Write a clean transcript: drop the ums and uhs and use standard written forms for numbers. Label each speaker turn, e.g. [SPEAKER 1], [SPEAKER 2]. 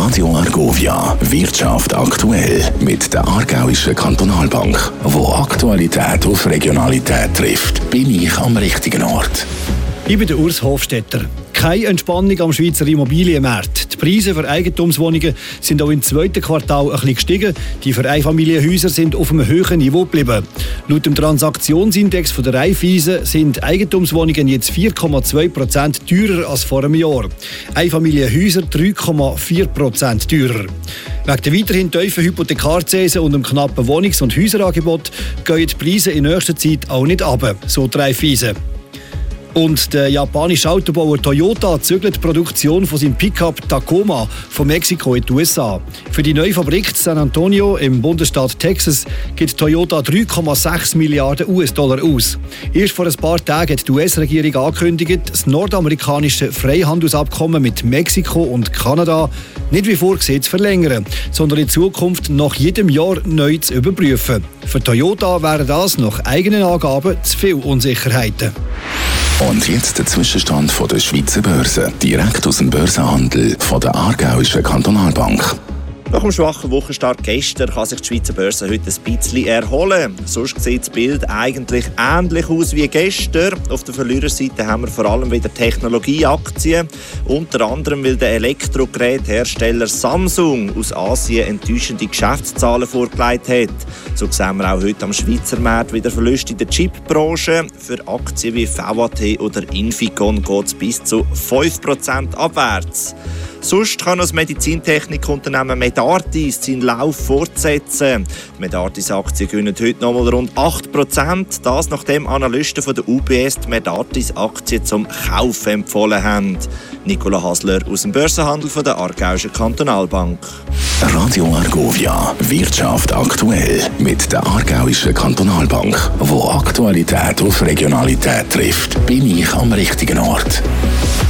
[SPEAKER 1] Radio Argovia, Wirtschaft aktuell mit der Aargauischen Kantonalbank. Wo Aktualität auf Regionalität trifft, bin ich am richtigen Ort.
[SPEAKER 2] Ich bin der Urs Hofstetter. Keine Entspannung am Schweizer Immobilienmarkt. Die Preise für Eigentumswohnungen sind auch im zweiten Quartal ein bisschen gestiegen. Die für Einfamilienhäuser sind auf einem hohen Niveau geblieben. Laut dem Transaktionsindex von der Raiffeisen sind Eigentumswohnungen jetzt 4,2% teurer als vor einem Jahr. Einfamilienhäuser 3,4% teurer. Wegen der weiterhin tiefen Hypothekarzinsen und dem knappen Wohnungs- und Häuserangebot gehen die Preise in nächster Zeit auch nicht runter, so die Raiffeisen. Und der japanische Autobauer Toyota zügelt die Produktion von seinem Pickup Tacoma von Mexiko in die USA. Für die neue Fabrik in San Antonio im Bundesstaat Texas gibt Toyota 3,6 Milliarden US-Dollar aus. Erst vor ein paar Tagen hat die US-Regierung angekündigt, das nordamerikanische Freihandelsabkommen mit Mexiko und Kanada nicht wie vorgesehen zu verlängern, sondern in Zukunft nach jedem Jahr neu zu überprüfen. Für Toyota wären das nach eigenen Angaben zu viele Unsicherheiten.
[SPEAKER 1] Und jetzt der Zwischenstand von der Schweizer Börse, direkt aus dem Börsenhandel von der Aargauischen Kantonalbank.
[SPEAKER 3] Nach dem schwachen Wochenstart gestern kann sich die Schweizer Börse heute ein bisschen erholen. Sonst sieht das Bild eigentlich ähnlich aus wie gestern. Auf der Verliererseite haben wir vor allem wieder Technologieaktien. Unter anderem, weil der Elektrogeräthersteller Samsung aus Asien enttäuschende Geschäftszahlen vorgelegt hat. So sehen wir auch heute am Schweizer Markt wieder Verluste in der Chipbranche. Für Aktien wie VAT oder Inficon geht es bis zu 5% abwärts. Sonst kann das Medizintechnikunternehmen Medartis seinen Lauf fortsetzen. Die Medartis-Aktien gewinnen heute nochmal rund 8%. Das nachdem Analysten von der UBS die Medartis-Aktien zum Kauf empfohlen haben. Nicola Hasler aus dem Börsenhandel von der Aargauischen Kantonalbank.
[SPEAKER 1] Radio Argovia, Wirtschaft aktuell mit der Aargauischen Kantonalbank. Wo Aktualität auf Regionalität trifft, bin ich am richtigen Ort.